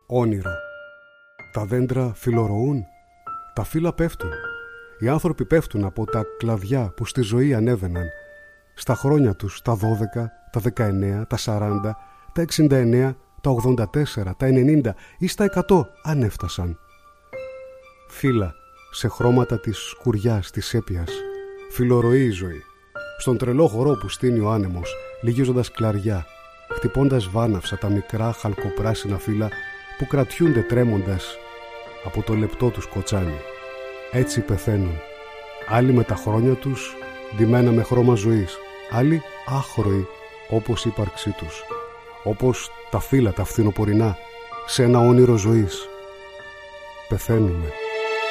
Όνειρο. Τα δέντρα φιλορροούν, τα φύλλα πέφτουν. Οι άνθρωποι πέφτουν από τα κλαδιά που στη ζωή ανέβαιναν. Στα χρόνια τους, τα 12, τα 19, τα 40, τα 69, τα 84, τα 90 ή στα 100 αν έφτασαν. Φύλλα σε χρώματα της σκουριάς, της σέπιας. Φιλορροεί η ζωή. Στον τρελό χορό που στείνει ο άνεμος, λυγίζοντας κλαριά, χτυπώντας βάναυσα τα μικρά χαλκοπράσινα φύλλα που κρατιούνται τρέμοντας από το λεπτό τους κοτσάνι. Έτσι πεθαίνουν. Άλλοι με τα χρόνια τους ντυμένα με χρώμα ζωής, άλλοι άχρωοι όπως η ύπαρξή τους, όπως τα φύλλα τα φθινοπορεινά σε ένα όνειρο ζωής. Πεθαίνουμε.